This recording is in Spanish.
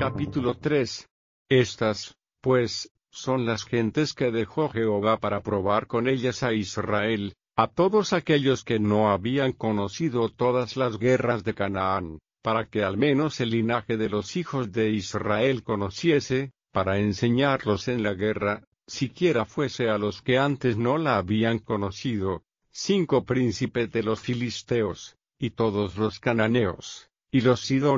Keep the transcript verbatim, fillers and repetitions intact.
Capítulo tres. Estas, pues, son las gentes que dejó Jehová para probar con ellas a Israel, a todos aquellos que no habían conocido todas las guerras de Canaán, para que al menos el linaje de los hijos de Israel conociese, para enseñarlos en la guerra, siquiera fuese a los que antes no la habían conocido, cinco príncipes de los filisteos, y todos los cananeos, y los sidonios,